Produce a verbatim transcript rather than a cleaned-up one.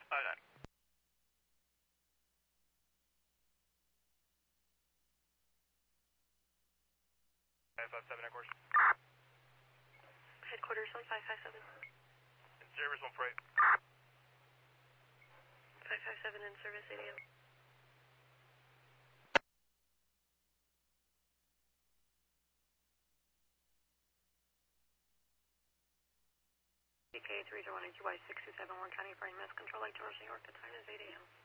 five nine. five five seven, headquarters. Headquarters on five five seven. In service, one four eight. five five seven in service, A D M. D K three zero one H Y six two seven one County Brain Mass Control Lake George, New York. The time is eight A M